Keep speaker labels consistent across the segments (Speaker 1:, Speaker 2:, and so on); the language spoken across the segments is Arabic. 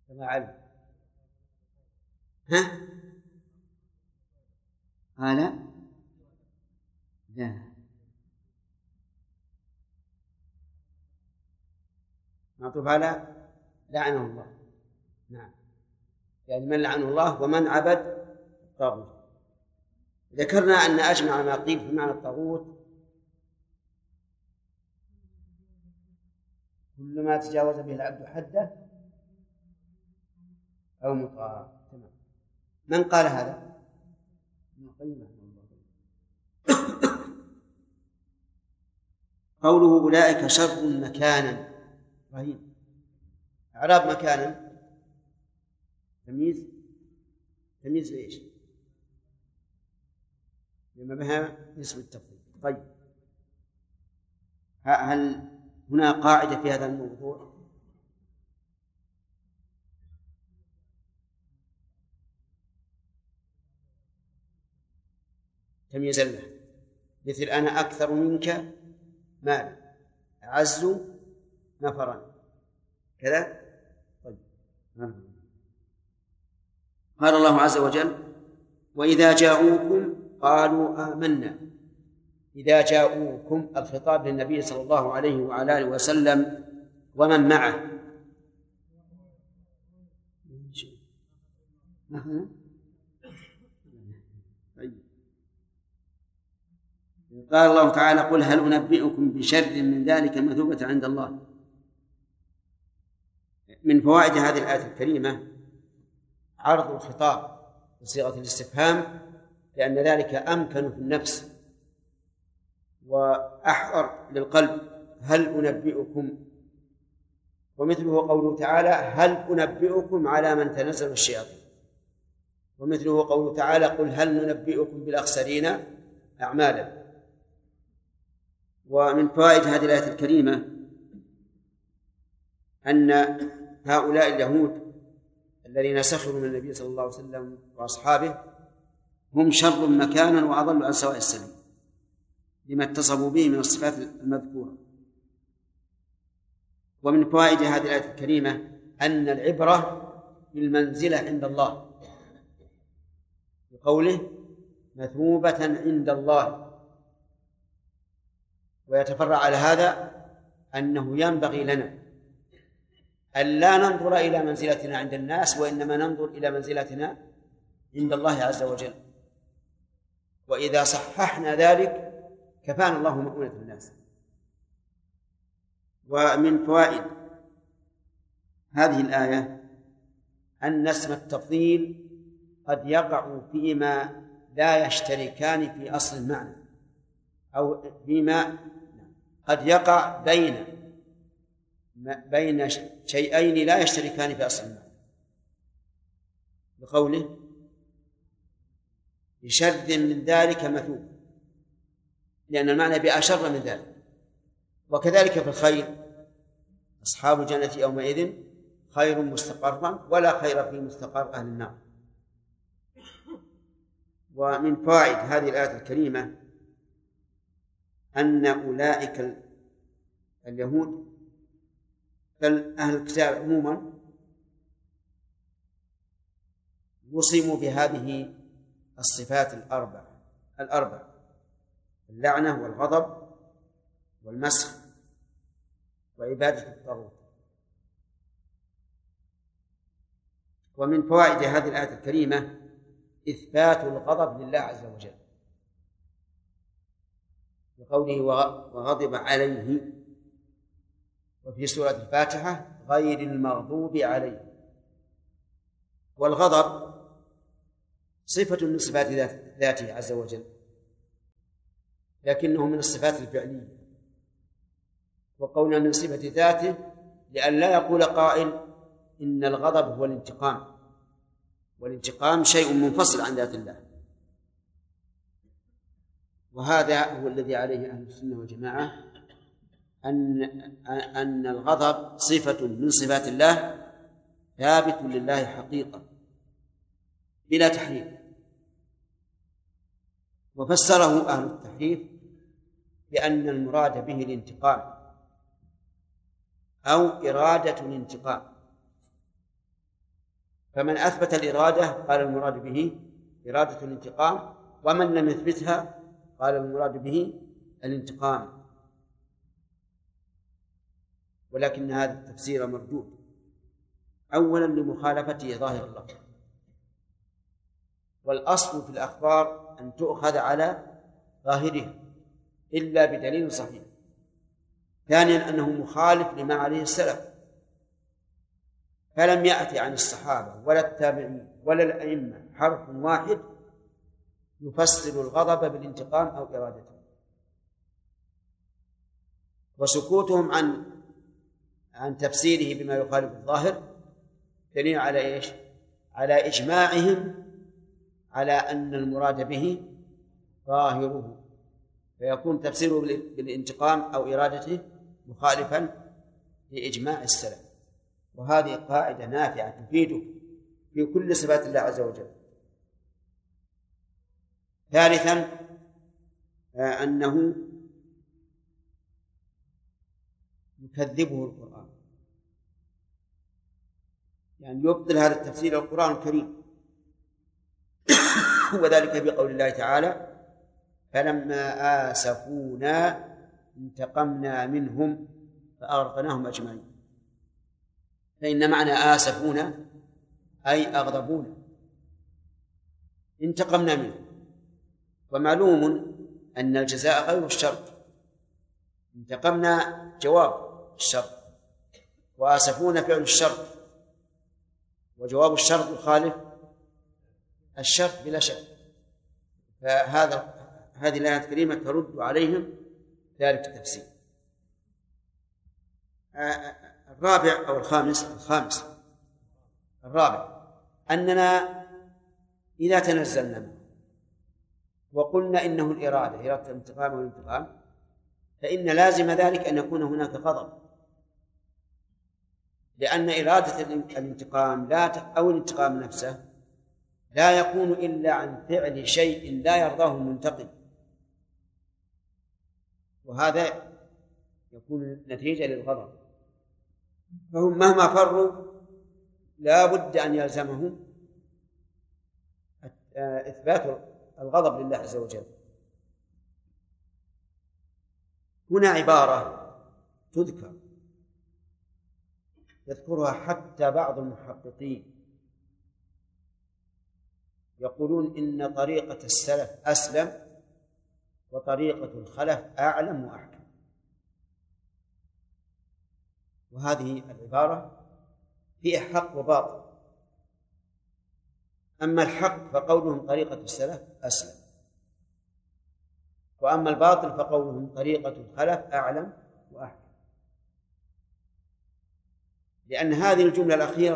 Speaker 1: كما علم. ها؟ قال لا، معطوف على لعنه الله. نعم، يعني من لعنه الله ومن عبد الطاغوت. ذكرنا أن أجمع ما قيل في معنى الطاغوت كل ما تجاوز به العبد حده أو مطاع. تمام. من قال هذا؟ قوله أولئك شر مكانا. رهيب. إعراب مكانا تمييز ليش؟ لما بها اسم التفضيل. طيب، هل هنا قاعدة في هذا الموضوع؟ تمييز له، مثل أنا أكثر منك مالا، أعز نفرا، كذا. طيب. قال الله عز وجل وإذا جاءوكم قالوا آمنا. إذا جاءوكم الخطاب للنبي صلى الله عليه وعلى آله وسلم ومن معه. قال الله تعالى قل هل أنبئكم بشر من ذلك مثوبة عند الله. من فوائد هذه الآية الكريمة عرض الخطاب بصيغة الاستفهام، لأن ذلك أمكن في النفس وأحضر للقلب. هل أنبئكم، ومثله قوله تعالى هل أنبئكم على من تنزل الشياطين، ومثله قوله تعالى قل هل ننبئكم بالأخسرين أعمالا. ومن فوائد هذه الآية الكريمة أن هؤلاء اليهود الذين سخروا من النبي صلى الله عليه وسلم وأصحابه هم شر مكانا وأضل عن سواء السبيل لما اتصفوا به من الصفات المذكورة. ومن فوائد هذه الآية الكريمة أن العبرة بالمنزلة عند الله، بقوله مثوبة عند الله. ويتفرع على هذا أنه ينبغي لنا أن لا ننظر إلى منزلتنا عند الناس، وإنما ننظر إلى منزلتنا عند الله عز وجل. وإذا صححنا ذلك كفانا الله مؤونة الناس. ومن فوائد هذه الآية أن اسم التفضيل قد يقع فيما لا يشتركان في أصل المعنى، أو فيما قد يقع بين شيئين لا يشتركان في أصل المعنى، بقوله بشر من ذلك مثوب، لأن المعنى بأشر من ذلك. وكذلك في الخير، أصحاب الجنة يومئذ خير مستقرا ولا خير في مستقر أهل النار. ومن فوائد هذه الآية الكريمة أن أولئك اليهود بل أهل الكتاب عموما وصموا بهذه الصفات الأربع: اللعنة والغضب والمسخ وعبادة الطاغوت. ومن فوائد هذه الآية الكريمة إثبات الغضب لله عز وجل، بقوله وغضب عليه، وفي سورة الفاتحة غير المغضوب عليه. والغضب صفة من صفات ذاته عز وجل، لكنه من الصفات الفعلية، وقولنا من صفة ذاته لأن لا يقول قائل إن الغضب هو الانتقام، والانتقام شيء منفصل عن ذات الله. وهذا هو الذي عليه أهل السنة والجماعة، أن الغضب صفة من صفات الله ثابت لله حقيقة بلا تحريف. وفسره أهل التحريف بأن المراد به الانتقام أو إرادة الانتقام، فمن أثبت الإرادة قال المراد به إرادة الانتقام، ومن لم يثبتها قال المراد به الانتقام. ولكن هذا التفسير مردود، أولا لمخالفته ظاهر اللفظ، والأصل في الأخبار أن تؤخذ على ظاهرها إلا بدليل صحيح. ثانيا أنه مخالف لما عليه السلف، فلم يأتي عن الصحابة ولا التابعين ولا الأئمة حرف واحد يفسر الغضب بالانتقام أو إرادته، وسكوتهم عن تفسيره بما يخالف الظاهر دليل على إيش؟ على إجماعهم على أن المراد به ظاهره، فيكون تفسيره بالانتقام أو إرادته مخالفا لإجماع السلف. وهذه قاعدة نافعة تفيدك في كل صفات الله عز وجل. ثالثا أنه يكذبه القرآن، يعني يبطل هذا التفسير القرآن الكريم، وذلك بقول الله تعالى: فلما آسفونا انتقمنا منهم فأغرقناهم أجمعين. فإن معنى آسفونا أي أغضبونا، انتقمنا منهم، ومعلوم أن الجزاء غير الشرط، انتقمنا جواب الشرط، وآسفونا فعل الشرط، وجواب الشرط يخالف الشرط بلا شك. هذه الآية الكريمة ترد عليهم ذلك التفسير. الرابع أو الخامس الرابع أننا إذا تنزلنا وقلنا إنه إرادة الانتقام والانتقام، فإن لازم ذلك أن يكون هناك غضب، لأن إرادة الانتقام أو الانتقام نفسه لا يكون إلا عن فعل شيء لا يرضاه المنتقم، وهذا يكون نتيجة للغضب. فهم مهما فروا لا بد أن يلزمهم إثبات الغضب لله عز وجل. هنا عبارة يذكرها حتى بعض المحققين، يقولون إن طريقة السلف أسلم وطريقة الخلف أعلم وأحكم. وهذه العبارة فيها حق وباطل. أما الحق فقولهم طريقة السلف أسلم، وأما الباطل فقولهم طريقة الخلف أعلم وأحكم، لأن هذه الجملة الأخيرة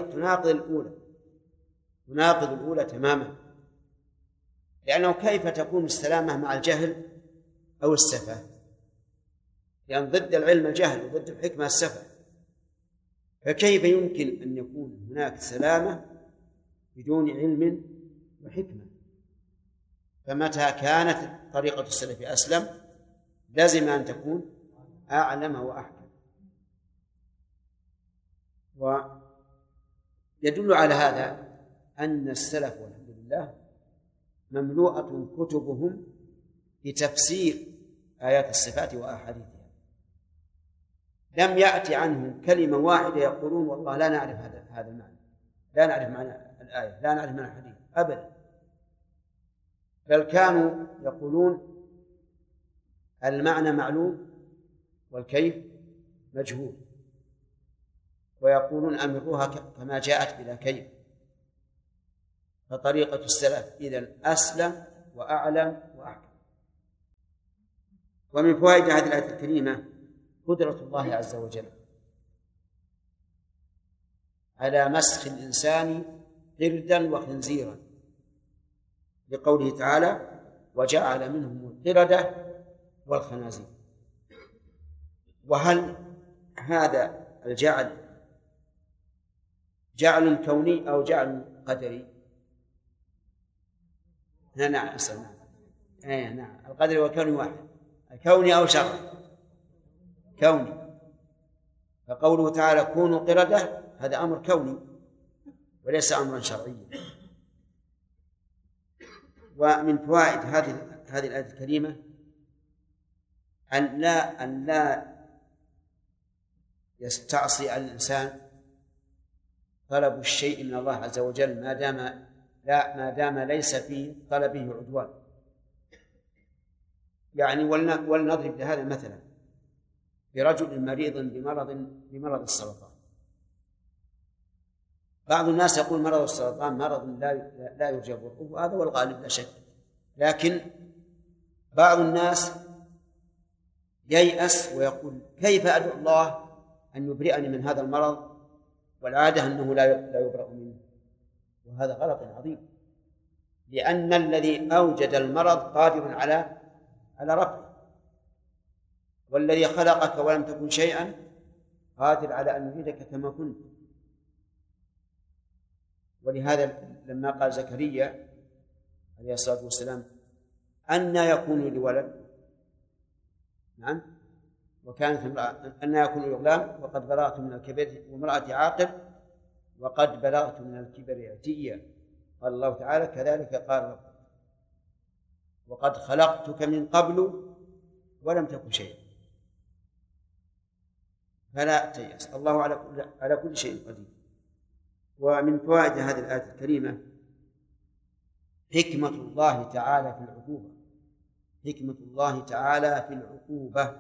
Speaker 1: تناقض الأولى تماما. لأنه كيف تكون السلامة مع الجهل أو السفة؟ لأن ضد العلم الجهل وضد الحكمة السفة، فكيف يمكن أن يكون هناك سلامة بدون علم وحكمة؟ فمتى كانت طريقة السلف أسلم لازم أن تكون أعلم وأحكم. ويدل على هذا أن السلف والحمد لله مملوءة كتبهم بتفسير آيات الصفات وأحاديثها، لم يأتي عنهم كلمة واحدة يقولون والله لا نعرف هذا المعنى، لا نعرف معنى الآية، لا نعرف معنى الحديث أبدا، بل كانوا يقولون المعنى معلوم والكيف مجهول، ويقولون أمروها كما جاءت بلا كيف. فطريقة السلف إذن أسلم وأعلم وأحكم. ومن فوائد هذه الآية الكريمة قدرة الله عز وجل على مسخ الإنسان قردا وخنزيرا، لقوله تعالى: وجعل منهم القردة والخنازير. وهل هذا الجعل جعل كوني أو جعل قدري؟ نعم القدري والكوني واحد، الكوني أو شرعي؟ كوني. فقوله تعالى كونوا قردة هذا أمر كوني، وليس أمرا شرعيا. ومن فوائد هذه الآية الكريمة أن لا يستعصي على الإنسان طلب الشيء من الله عز وجل ما دام ليس في طلبه عدوان. يعني ولنضرب لهذا مثلا برجل مريض بمرض السرطان. بعض الناس يقول مرض السرطان مرض لا يرجى برؤه، وهذا هو الغالب لا شك، لكن بعض الناس ييأس ويقول كيف أدعو الله أن يبرئني من هذا المرض والعادة أنه لا يبرأ منه، وهذا غلط عظيم، لأن الذي أوجد المرض قادر على رفعه، والذي خلقك ولم تكن شيئا قادر على أن يعيدك كما كنت. ولهذا لما قال زكريا عليه الصلاة والسلام أنى يكون لي ولد، نعم، وكانت أنى يكون لي غلام وقد بلغت من الكبر وامرأتي عاقر وقد بلغت من الكبر عتيا، قال الله تعالى كذلك قال ربك وقد خلقتك من قبل ولم تكن شيئا. فلا تيأس، الله على كل شيء قدير. ومن فوائد هذه الآية الكريمة حكمة الله تعالى في العقوبة، حكمة الله تعالى في العقوبة،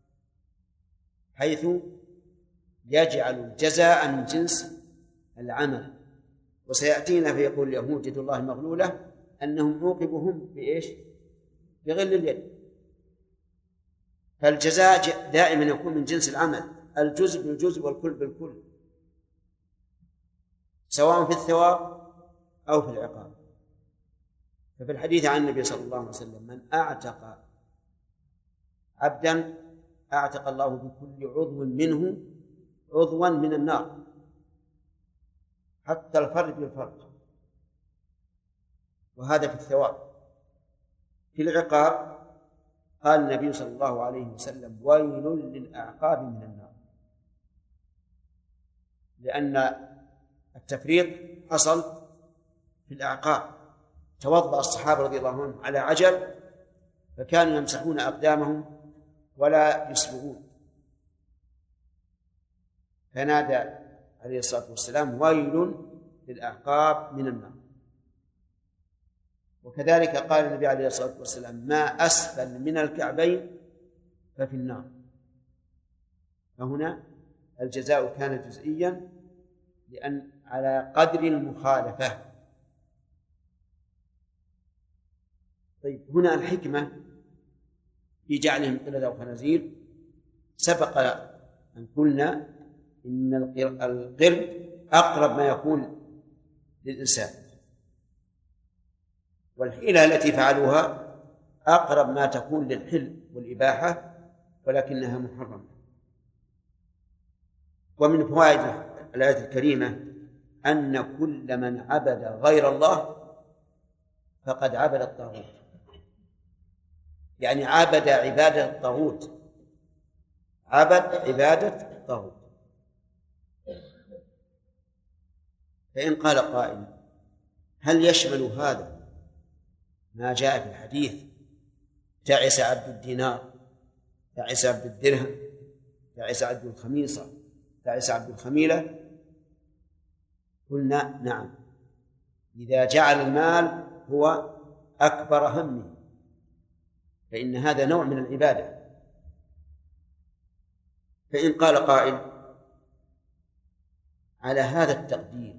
Speaker 1: حيث يجعل الجزاء من جنس العمل. وسيأتينا في قول اليهود يد الله مغلولة أنهم عوقبهم بإيش؟ بغل اليد. فالجزاء دائما يكون من جنس العمل، الجزء بالجزء والكل بالكل، سواء في الثواب أو في العقاب. ففي الحديث عن النبي صلى الله عليه وسلم من أعتق عبدا أعتق الله بكل عضو منه عضوا من النار حتى الفرد بالفرد، وهذا في الثواب. في العقاب قال النبي صلى الله عليه وسلم ويل للأعقاب من النار، لأن التفريط حصل في الأعقاب. توضأ الصحابة رضي الله عنهم على عجل فكانوا يمسحون أقدامهم ولا يسبغون، فنادى عليه الصلاة والسلام ويل للأعقاب من النار. وكذلك قال النبي عليه الصلاة والسلام ما أسفل من الكعبين ففي النار. فهنا الجزاء كان جزئيا لأن على قدر المخالفة. طيب، هنا الحكمة في جعلهم قردة وخنازير سبق أن قلنا إن القرد أقرب ما يكون للإنسان، والحيلة التي فعلوها أقرب ما تكون للحل والإباحة ولكنها محرمة. ومن فوائد الآية الكريمة أن كل من عبد غير الله فقد عبد الطاغوت، يعني عبد عبادة الطاغوت، عبد عبادة الطاغوت. فإن قال قائل هل يشمل هذا ما جاء في الحديث تعس عبد الدينار، تعس عبد الدرهم، تعس عبد الخميصة، تعس عبد الخميلة؟ قلنا نعم، إذا جعل المال هو أكبر همه فإن هذا نوع من العبادة. فإن قال قائل على هذا التقدير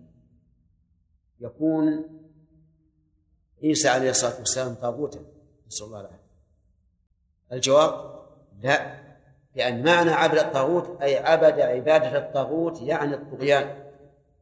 Speaker 1: يكون عيسى عليه الصلاة والسلام طاغوتا، نسأل الله العافية؟ الجواب لا، لأن معنى عبد الطاغوت أي عبد عبادة الطاغوت يعني الطغيان.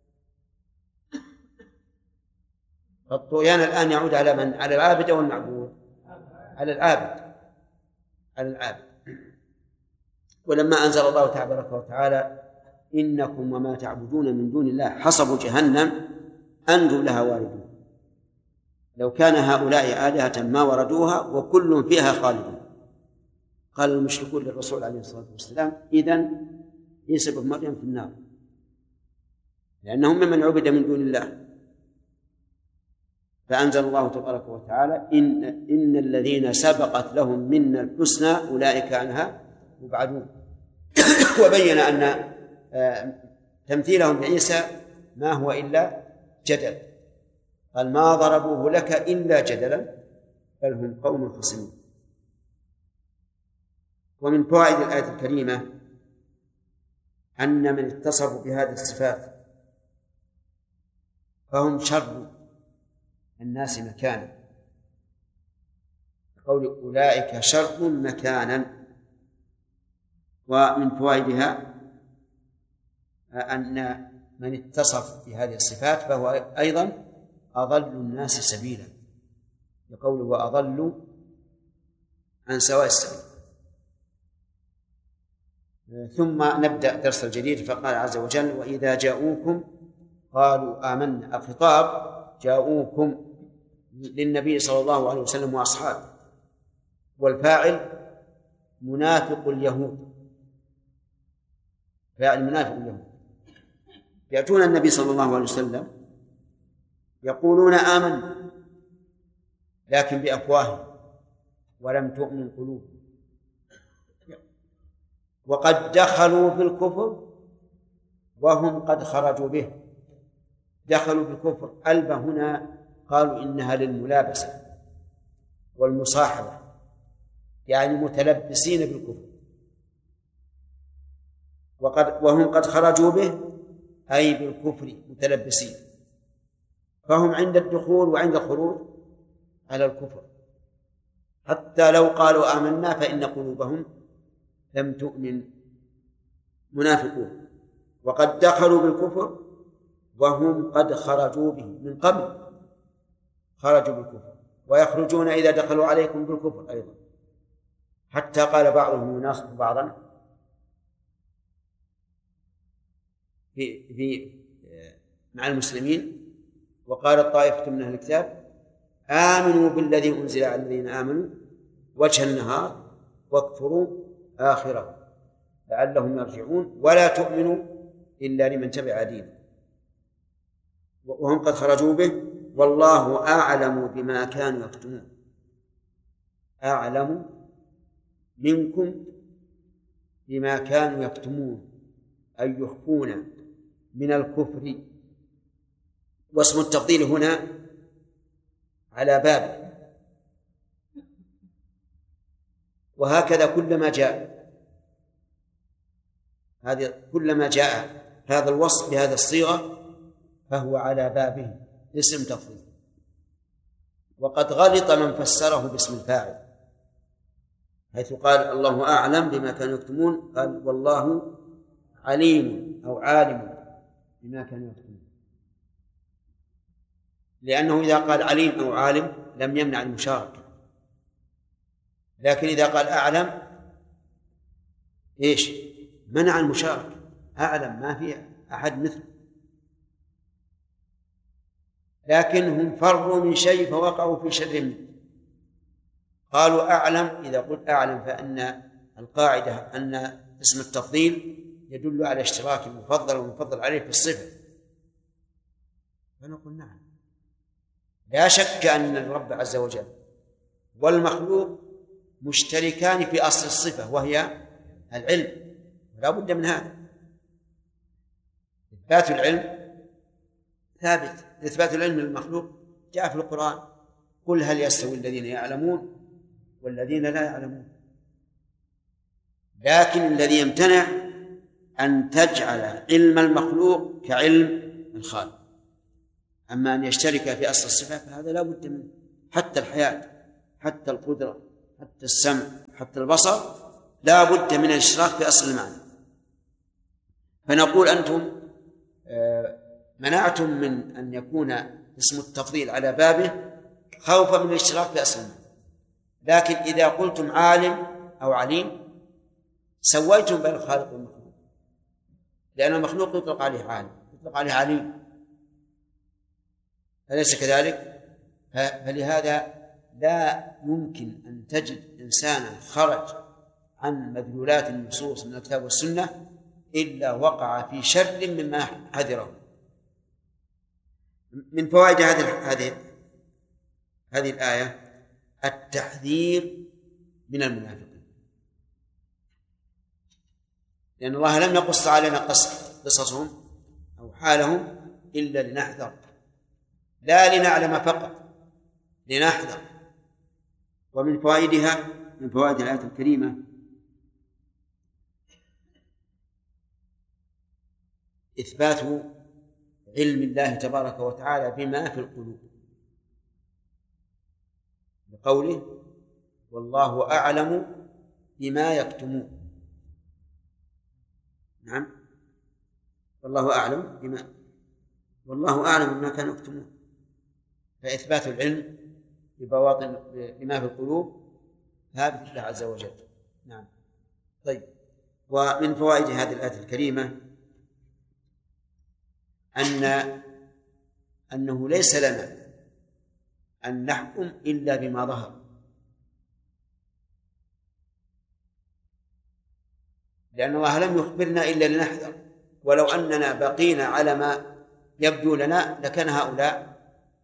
Speaker 1: فالطغيان الآن يعود على من؟ على العابد أو المعبود؟ على العابد، على العابد. ولما أنزل الله تبارك وتعالى إنكم وما تعبدون من دون الله حصب جهنم أنتم لها واردون، لو كان هؤلاء آلهة ما وردوها وكل فيها خالدون. قال المشركون للرسول عليه الصلاة والسلام إذن عيسى بن مريم في النار، لأنهم ممن عبد من دون الله. فأنزل الله تبارك وتعالى إن الذين سبقت لهم منا الحسنى أولئك عنها مبعدون. وبين أن تمثيلهم بعيسى ما هو إلا جدل، قال ما ضربوه لك إلا جدلا بل هم قوم خصمون. ومن فوائد الآية الكريمة أن من اتصفوا بهذه الصفات فهم شر الناس مكانا، قول أولئك شر مكانا. ومن فوائدها أن من اتصف بهذه الصفات فهو أيضا أضل الناس سبيلا، يقول وأضل عن سواء السبيل. ثم نبدأ درس الجديد. فقال عز وجل وإذا جاءوكم قالوا آمنا. الخطاب جاءوكم للنبي صلى الله عليه وسلم وأصحابه، والفاعل منافق اليهود، فاعل منافق اليهود يأتون النبي صلى الله عليه وسلم يقولون آمنا لكن بأفواههم ولم تؤمن قلوبهم، وقد دخلوا في الكفر وهم قد خرجوا به. دخلوا في الكفر، ألب هنا قالوا إنها للملابسة والمصاحبة، يعني متلبسين بالكفر. وهم قد خرجوا به أي بالكفر متلبسين، فهم عند الدخول وعند الخروج على الكفر، حتى لو قالوا آمنا فإن قلوبهم لم تؤمن، منافقون. وقد دخلوا بالكفر وهم قد خرجوا به من قبل، خرجوا بالكفر ويخرجون إذا دخلوا عليكم بالكفر أيضا، حتى قال بعضهم يناصب بعضا في مع المسلمين، وقال طائفة من أهل الكتاب آمنوا بالذي أنزل على الذين آمنوا وجه النهار واكفروا آخره لعلهم يرجعون ولا تؤمنوا إلا لمن تبع دينه. وهم قد خرجوا به والله أعلم بما كانوا يكتمون. أعلم منكم بما كانوا يكتمون أي يخفون من الكفر. واسم التفضيل هنا على باب، وهكذا كلما جاء هذا الوصف بهذا الصيغة فهو على بابه اسم تفضيل. وقد غلط من فسره باسم الفاعل، حيث قال الله أعلم بما كانوا يكتمون، قال والله عليم أو عالم بما كانوا يكتمون، لأنه إذا قال عليم أو عالم لم يمنع المشاركة، لكن إذا قال أعلم إيش؟ منع المشاركة. أعلم ما في أحد مثله، لكنهم فروا من شيء فوقعوا في شر منه. قالوا أعلم، إذا قلت أعلم فإن القاعدة أن اسم التفضيل يدل على اشتراك المفضل والمفضل عليه في الصفة، فنقول نعم، لا شك أن الرب عز وجل والمخلوق مشتركان في أصل الصفة وهي العلم، ولا بد من هذا. إثبات العلم ثابت، إثبات العلم للمخلوق جاء في القرآن قل هل يستوي الذين يعلمون والذين لا يعلمون. لكن الذي يمتنع أن تجعل علم المخلوق كعلم الخالق. أما أن يشترك في أصل الصفة فهذا لا بد منه، حتى الحياة، حتى القدرة، حتى السمع، حتى البصر لا بد من الاشتراك في أصل المعنى. فنقول أنتم منعتم من أن يكون اسم التفضيل على بابه خوفا من الاشتراك في أصل المعنى، لكن إذا قلتم عالم أو عليم سويتم بين الخالق والمخلوق، لأن المخلوق يطلق عليه عالم، يطلق عليه عليم، أليس كذلك؟ فلهذا لا يمكن أن تجد إنسانا خرج عن مدلولات النصوص من الكتاب والسنة إلا وقع في شر مما حذره، من فوائد هذه الآية التحذير من المنافقين، لأن الله لم يقص علينا قصصهم أو حالهم إلا لنحذر، لا لنعلم فقط، لنحذر. ومن فوائدها، من فوائد الآية الكريمة، إثبات علم الله تبارك وتعالى بما في القلوب، بقوله والله أعلم بما يكتمون. نعم، والله أعلم بما كانوا يكتمون. فإثبات العلم بما في القلوب ثابت لله عز وجل. نعم. طيب، ومن فوائد هذه الآية الكريمة أنه ليس لنا أن نحكم إلا بما ظهر، لأن الله لم يخبرنا إلا لنحذر، ولو أننا بقينا على ما يبدو لنا لكان هؤلاء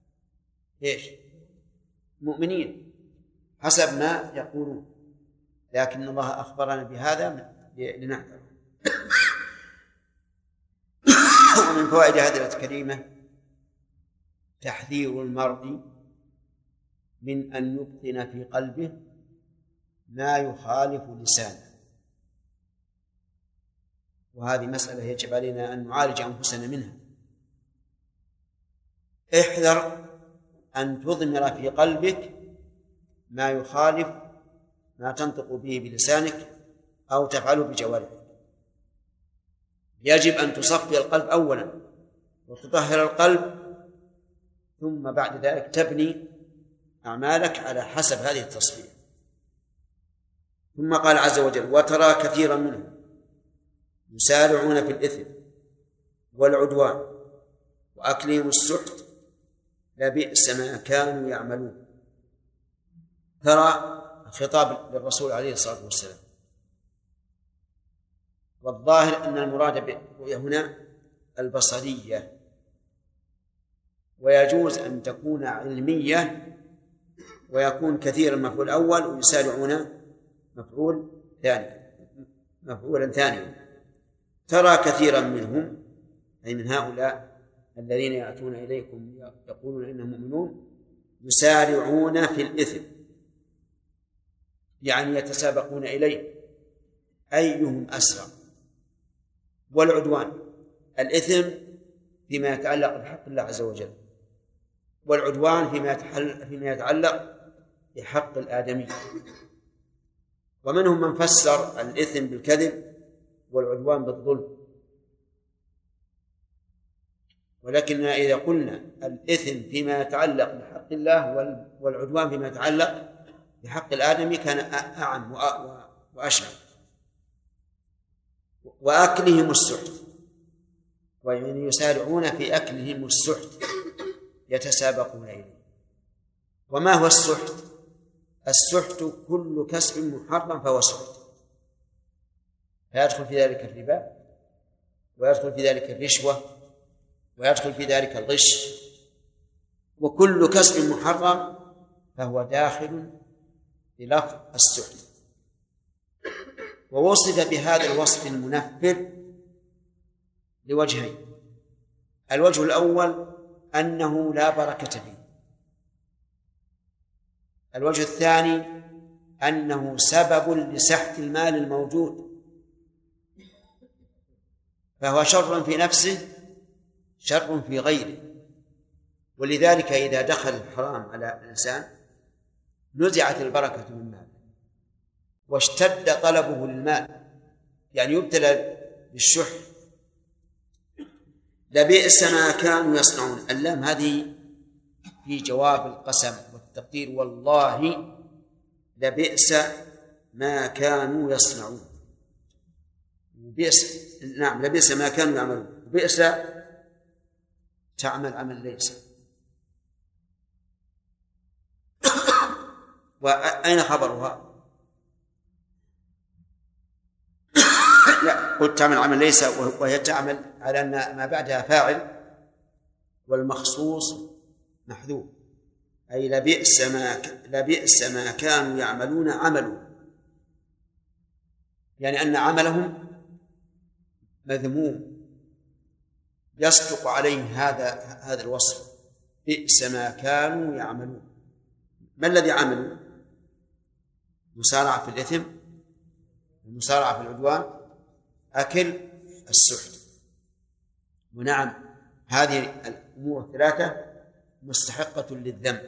Speaker 1: مؤمنين حسب ما يقولون، لكن الله أخبرنا بهذا لنحذر. ومن فوائد هذه الآية الكريمة تحذير المرء من أن يبطن في قلبه ما يخالف لسانه، وهذه مسألة يجب علينا أن نعالج أنفسنا منها. احذر أن تضمر في قلبك ما يخالف ما تنطق به بلسانك أو تفعله بجوارحك. يجب أن تصفي القلب أولا وتطهر القلب، ثم بعد ذلك تبني أعمالك على حسب هذه التصفية. ثم قال عز وجل وترى كثيرا منهم يسارعون في الإثم والعدوان وأكلهم السحت لبئس ما كانوا يعملون. ترى خطاب للرسول عليه الصلاة والسلام، والظاهر أن المراد بالرؤية هنا البصرية، ويجوز أن تكون علمية ويكون كثيرا مفعول أول ويسارعون مفعولا ثانيا. ترى كثيرا منهم أي من هؤلاء الذين يأتون إليكم يقولون إنهم مؤمنون يسارعون في الإثم، يعني يتسابقون إليه أيهم أسرع، والعدوان الإثم فيما يتعلق بحق الله عز وجل، والعدوان فيما يتعلق بحق الآدمي. ومنهم من فسر الإثم بالكذب والعدوان بالظلم، ولكننا إذا قلنا الإثم فيما يتعلق بحق الله والعدوان فيما يتعلق بحق الآدمي كان أعم وأشمل. وأكلهم السحت، ويعني يسارعون في أكلهم السحت يتسابقون إليه. وما هو السحت؟ السحت كل كسب محرم فهو سحت، فيدخل في ذلك الربا، ويدخل في ذلك الرشوة، ويدخل في ذلك الغش، وكل كسب محرم فهو داخل بلفظ السحت. ووصف بهذا الوصف المنفر لوجهين: الوجه الأول أنه لا بركة فيه، الوجه الثاني أنه سبب لسحت المال الموجود، فهو شر في نفسه شر في غيره. ولذلك إذا دخل الحرام على الإنسان نزعت البركة من ماله واشتد طلبه للمال، يعني يبتلى بالشح. لبئس ما كانوا يصنعون، اللام هذه في جواب القسم والتقدير، والله لبئس ما كانوا يصنعون. بئس، نعم، لبئس ما كانوا يعملون. بئس تعمل عمل ليس. وأين خبرها؟ لا، قلت تعمل عمل ليس، وهي تعمل على أن ما بعدها فاعل، والمخصوص محذوف، أي لبئس ما كانوا يعملون عملوا، يعني أن عملهم مذموم يصدق عليه هذا الوصف، بئس ما كانوا يعملون. ما الذي عملوا؟ مسارعة في الإثم، المسارعة في العدوان، أكل السحت. ونعم، هذه الأمور الثلاثة مستحقة للذم.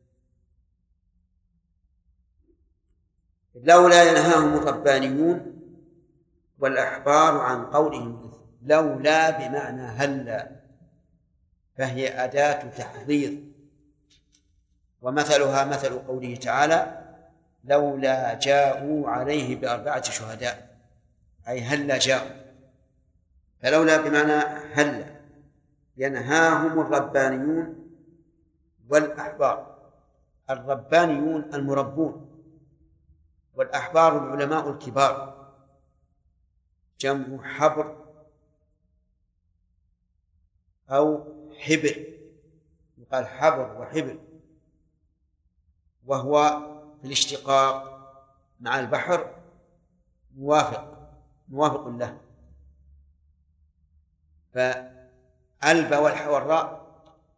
Speaker 1: لولا ينهاهم الربانيون والأحبار عن قولهم الإثم. لولا بمعنى هلا، فهي أداة تحضير، ومثلها مثل قوله تعالى لولا جاءوا عليه ب4 شهداء، أي هلا جاءوا. فلولا بمعنى هلا. ينهاهم الربانيون والأحبار. الربانيون المربون، والأحبار العلماء الكبار، جمع حبر أو حبر، يقال حبر وحبر، وهو في الاشتقاق مع البحر موافق له. فالب والراء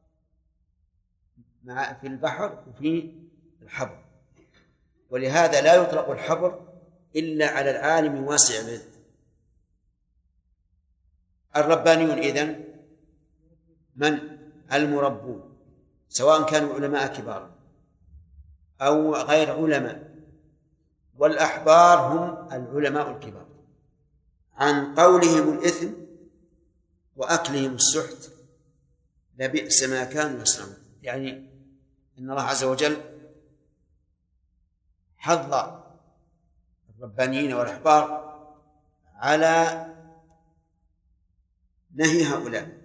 Speaker 1: في البحر وفي الحبر، ولهذا لا يطلق الحبر إلا على العالم واسع العلم. الربانيون إذن من؟ المربون، سواء كانوا علماء كبار أو غير علماء. والأحبار هم العلماء الكبار. عن قولهم الإثم وأكلهم السحت لبئس ما كانوا يصنعون. يعني إن الله عز وجل حض الربانيين والأحبار على نهي هؤلاء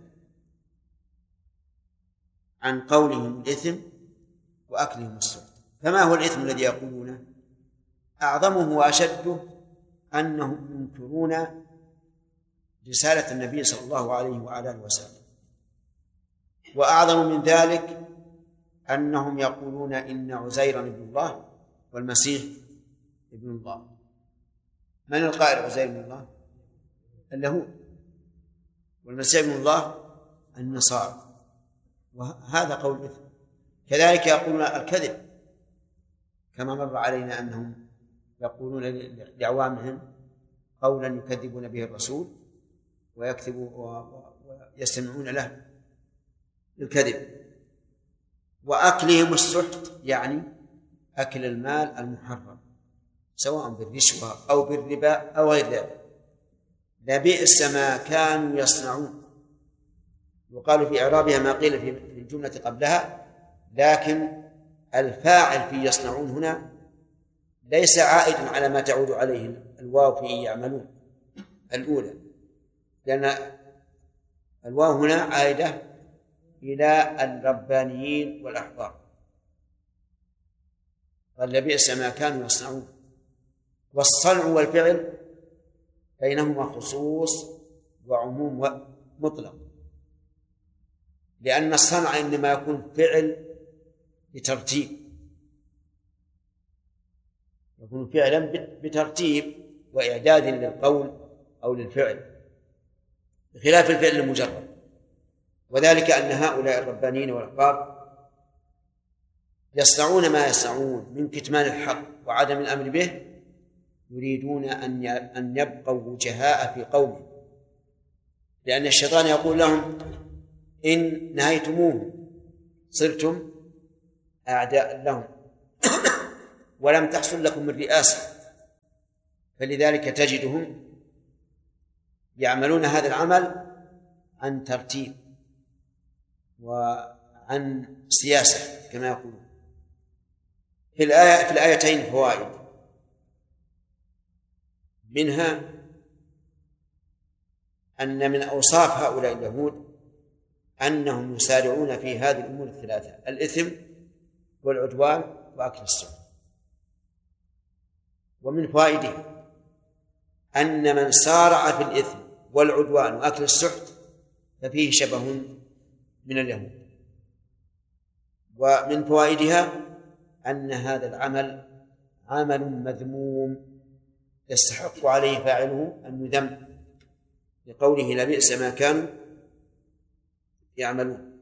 Speaker 1: عن قولهم الإثم وأكلهم السحت. فما هو الإثم الذي يقولونه؟ أعظمه وأشده أنهم ينكرون رسالة النبي صلى الله عليه وعلى آله وسلم. وأعظم من ذلك أنهم يقولون إن عزيرا ابن الله والمسيح ابن الله. من القائل عزير ابن الله؟ اليهود. والمسيح ابن الله النصارى. وهذا قول إثم. كذلك يقولون الكذب، كما مر علينا أنهم يقولون لأعوامهم قولا يكذبون به الرسول ويستمعون له الكذب. وأكلهم السحت يعني أكل المال المحرم، سواء بالرشوة أو بالربا أو غير ذلك. لبئس ما كانوا يصنعون. وقالوا في إعرابها ما قيل في الجملة قبلها، لكن الفاعل في يصنعون هنا ليس عائد على ما تعود عليه الواو في يعملون الأولى، لأن الواو هنا عائدة إلى الربانيين والأحبار. قال لبئس ما كانوا يصنعون. والصنع والفعل بينهما خصوص وعموم مطلق، لأن الصنع إنما يكون فعل بترتيب، يكون فعلا بترتيب وإعداد للقول أو للفعل، بخلاف الفعل المجرد. وذلك أن هؤلاء الربانيين والأحبار يصنعون ما يصنعون من كتمان الحق وعدم الأمر به، يريدون أن يبقوا وجهاء في قومهم، لأن الشيطان يقول لهم إن نهيتموه صرتم أعداء لهم ولم تحصل لكم الرئاسة. فلذلك تجدهم يعملون هذا العمل عن ترتيب وعن سياسة كما يقولون. في الآيتين فوائد، منها أن من أوصاف هؤلاء اليهود أنهم يسارعون في هذه الأمور الثلاثة: الإثم والعدوان وأكل السحت. ومن فوائده أن من سارع في الإثم والعدوان وأكل السحت ففيه شبه من اليهود. ومن فوائدها أن هذا العمل عمل مذموم يستحق عليه فاعله أن يذم، لقوله لبئس ما كانوا يعملون.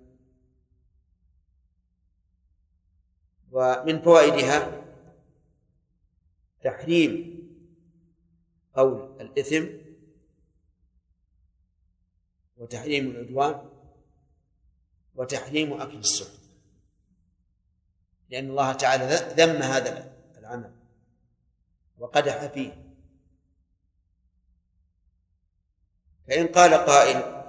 Speaker 1: ومن فوائدها تحريم قول الإثم وتحريم العدوان وتحريم أكل السحت، لأن الله تعالى ذم هذا العمل وقدح فيه. فإن قال قائل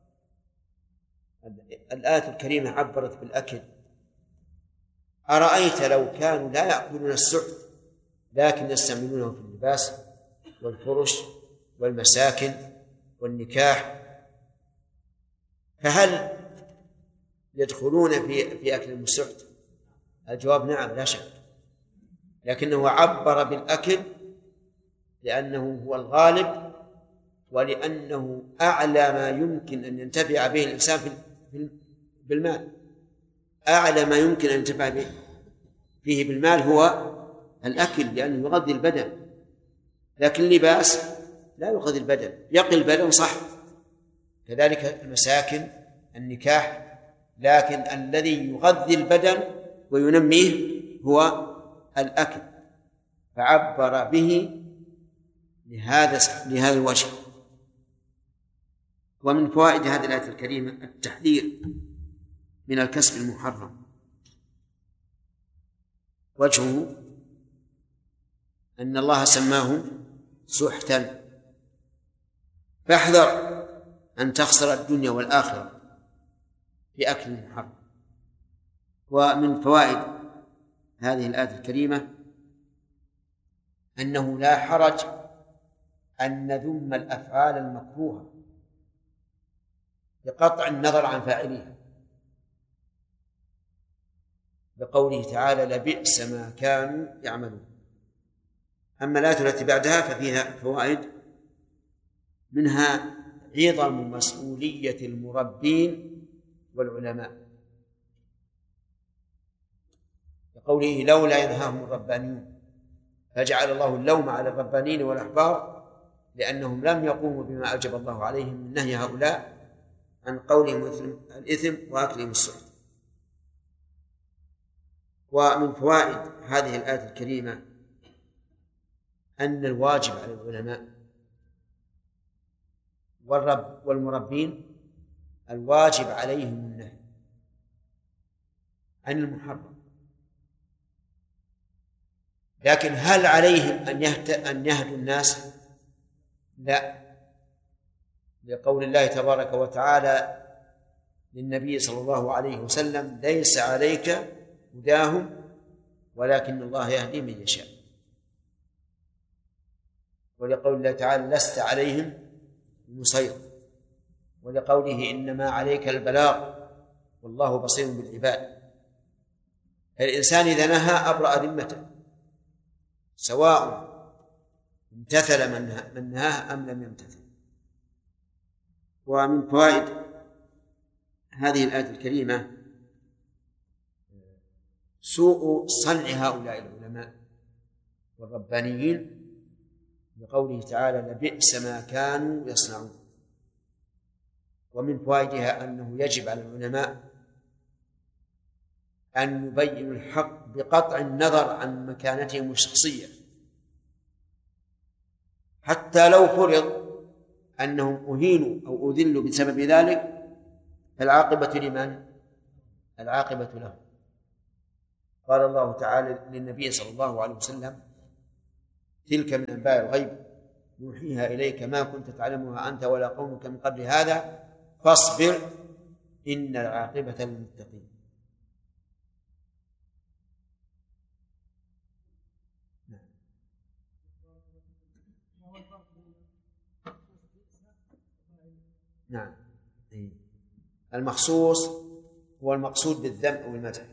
Speaker 1: الآية الكريمة عبرت بالأكل، أرأيت لو كانوا لا يأكلون السحت لكن يستعملونه في اللباس والفرش والمساكن والنكاح، فهل يدخلون في أكل السحت؟ الجواب نعم لا شك، لكنه عبر بالأكل لأنه هو الغالب، ولأنه أعلى ما يمكن أن ينتفع به الإنسان بالمال. أعلى ما يمكن أن ينتفع فيه بالمال هو الأكل، لأنه يغذي البدن، لكن اللباس لا يغذي البدن، يقي البدن صح، كذلك المساكن النكاح، لكن الذي يغذي البدن وينميه هو الأكل، فعبر به لهذا الوجه. ومن فوائد هذه الآية الكريمة التحذير من الكسب المحرم. وجهه أن الله سماه سحتا، فاحذر أن تخسر الدنيا والآخرة في أكل المحرم. ومن فوائد هذه الآية الكريمة أنه لا حرج أن نذم الأفعال المكروهة بقطع النظر عن فاعلها، بقوله تعالى لبئس ما كانوا يعملون. أما الآية التي بعدها ففيها فوائد، منها عظم مسؤولية المربين والعلماء، بقوله لولا ينهاهم الربانيون، فجعل الله اللوم على الربانيين والأحبار لأنهم لم يقوموا بما أوجب الله عليهم من نهي هؤلاء عن قولهم الإثم وأكلهم السحت. ومن فوائد هذه الآية الكريمة أن الواجب على العلماء والمربين الواجب عليهم النهي عن المحرم، لكن هل عليهم أن يهدوا الناس؟ لا، لقول الله تبارك وتعالى للنبي صلى الله عليه وسلم ليس عليك هداهم ولكن الله يهدي من يشاء. ولقول الله تعالى لست عليهم بمسيطر، ولقوله إنما عليك البلاغ والله بصير بالعباد. الإنسان إذا نهى أبرأ ذمته، سواء امتثل من نهاه أم لم يمتثل. ومن فوائد هذه الآية الكريمة سوء صنع هؤلاء العلماء والربانيين، بقوله تعالى لبئس ما كانوا يصنعون. ومن فوائدها أنه يجب على العلماء أن يبينوا الحق بقطع النظر عن مكانتهم الشخصية، حتى لو فرض أنهم أهينوا أو أذلوا بسبب ذلك فالعاقبة لمن؟ العاقبة لهم. قال الله تعالى للنبي صلى الله عليه وسلم تلك من أنباء الغيب نوحيها إليك ما كنت تعلمها أنت ولا قومك من قبل هذا فاصبر إن العاقبة للمتقين. نعم، المخصوص هو المقصود بالذم أو المدح،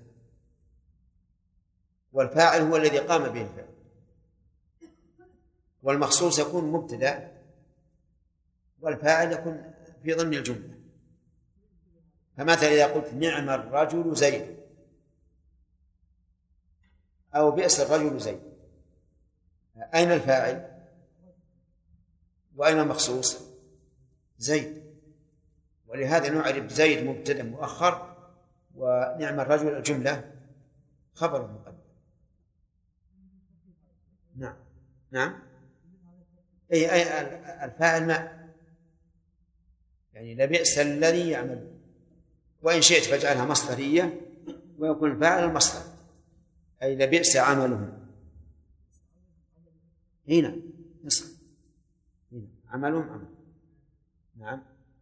Speaker 1: والفاعل هو الذي قام به الفعل، والمخصوص يكون مبتدأ والفاعل يكون في ضمن الجملة. فمثلا إذا قلت نعم الرجل زيد أو بئس الرجل زيد، أين الفاعل وأين المخصوص؟ زيد. ولهذا نعرف زيد مبتدأ مؤخر، ونعم الرجل الجملة خبر مقدم. نعم نعم، أي الفاعل ما يعني لبئس الذي يعمل، وإن شئت فاجعلها مصدرية ويكون الفاعل المصدر، أي لبئس عملهم. هنا نصف عملهم عمل. نعم.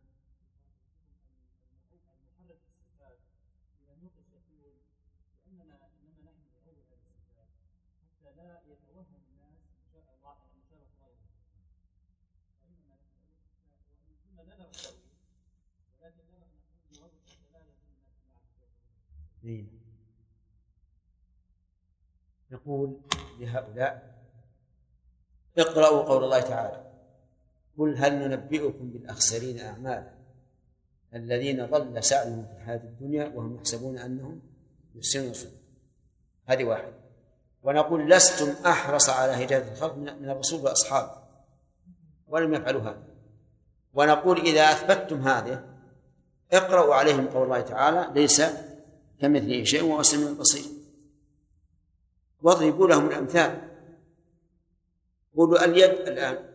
Speaker 1: نقول لهؤلاء اقرأوا قول الله تعالى: قل هل ننبئكم بالأخسرين أعمالا الذين ضل سعيهم في الحياة الدنيا وهم يحسبون أنهم يحسنون صنعا. هذه واحد. ونقول لستم أحرص على هداية الخلق من الرسول وأصحابه ولم يفعلوا هذا. ونقول إذا أثبتتم هذه اقرأوا عليهم قول الله تعالى: ليس كمثله شيء وهو السميع البصير. واضربوا لهم الأمثال. قولوا اليد الآن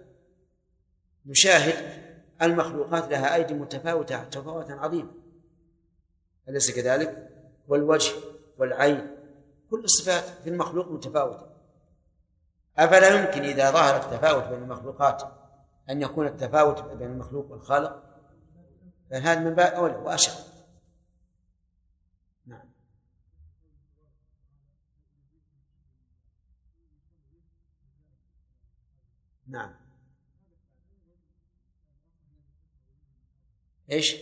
Speaker 1: نشاهد المخلوقات لها أيدي متفاوتة تفاوتا عظيما، أليس كذلك؟ والوجه والعين، كل الصفات في المخلوق متفاوتة. أفلا يمكن إذا ظهر التفاوت بين المخلوقات أن يكون التفاوت بين المخلوق والخالق؟ فهذا من باب أولى وأشد. نعم. نعم. إيش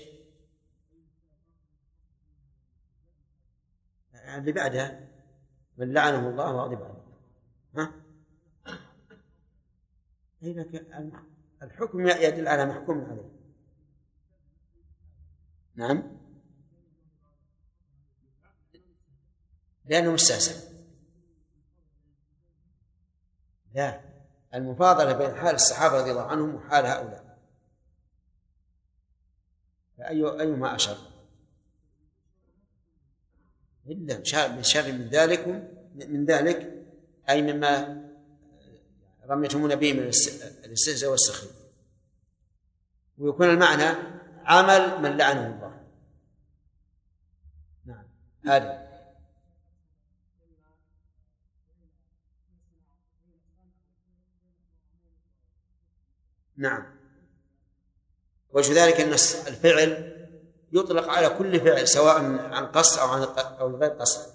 Speaker 1: اللي بعدها؟ من لعنه الله وغضب عليه. ها؟ الحكم يدل على محكوم عليه. نعم، لأنه مستحسن. لا، المفاضلة بين حال الصحابة رضي الله عنهم وحال هؤلاء، فأيهما أشر؟ إلا بشر من ذلك أي مما رميتمون به من الاستهزاء والسخرية. ويكون المعنى عمل من لعنه الله. نعم. هذا نعم. وجه ذلك أن الفعل يطلق على كل فعل سواء عن قصد أو غير قصد.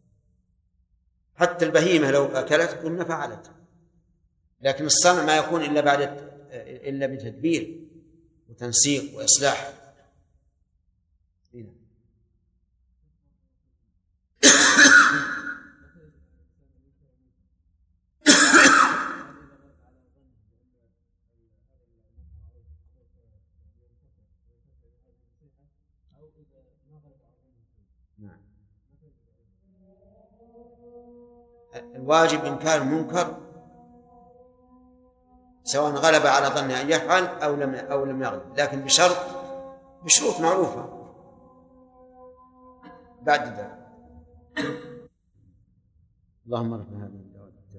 Speaker 1: حتى البهيمة لو أكلت قلنا فعلت، لكن الصنع ما يكون إلا بتدبير وتنسيق وإصلاح. الواجب إنكار المنكر سواء غلب على ظن أن يفعل أو لم يغلب، لكن بشروط معروفة بعد ذلك. اللهم رب هذه الدعوة